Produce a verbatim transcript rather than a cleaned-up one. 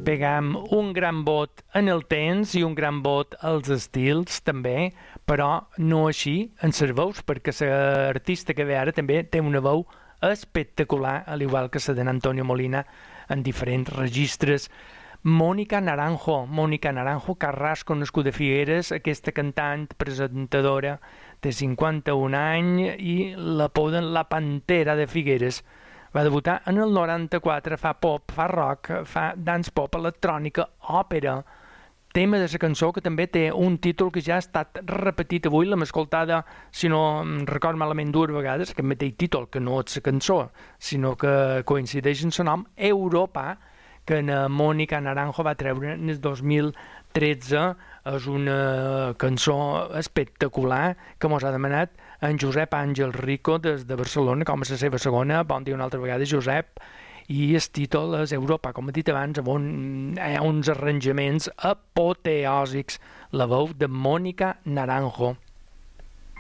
pegam un gran vot en el temps i un gran vot als estils, també, però no així en les veus, perquè l'artista que ve ara també té una veu espectacular, al igual que la d'en Antonio Molina, en diferents registres. Mónica Naranjo, Mónica Naranjo Carrasco, nascuda a Figueres, aquesta cantant, presentadora, té cinquanta-un anys i l'apoden la Pantera de Figueres. Va debutar en el noranta-quatre, fa pop, fa rock, fa dance pop, electrònica, òpera. Tema de la cançó que també té un títol que ja ha estat repetit avui, l'hem escoltada, si no em record malament, dues vegades, que mateix títol, que no és la cançó, sinó que coincideix en el nom, Europa, que na Mónica Naranjo va treure en el dos mil tretze. És una cançó espectacular que mos ha demanat en Josep Àngel Rico des de Barcelona, com a la seva segona. Bon dia una altra vegada, Josep. I el títol és Europa, com he dit abans, amb un, hi ha uns arranjaments apoteòsics. La veu de Mónica Naranjo.